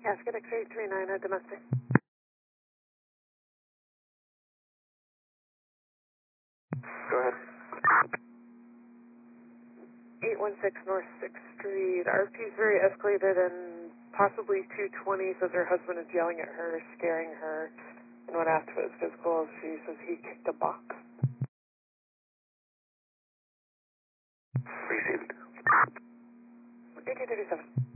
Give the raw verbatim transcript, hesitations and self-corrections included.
Gasket X eight three nine, a domestic. Go ahead. eight one six North sixth Street. R P is very escalated and possibly two twenty, says her husband is yelling at her, scaring her. And when asked if it was physical, she says he kicked a box. Received. eighteen thirty-seven.